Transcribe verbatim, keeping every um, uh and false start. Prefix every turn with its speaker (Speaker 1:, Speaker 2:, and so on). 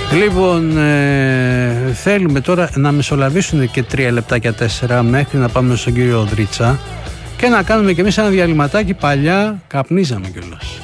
Speaker 1: Λοιπόν, ε, θέλουμε τώρα να μεσολαβήσουν και τρία λεπτάκια τέσσερα μέχρι να πάμε στον κύριο Δρίτσα και να κάνουμε κι εμείς ένα διαλυματάκι. Παλιά καπνίζαμε κιόλας.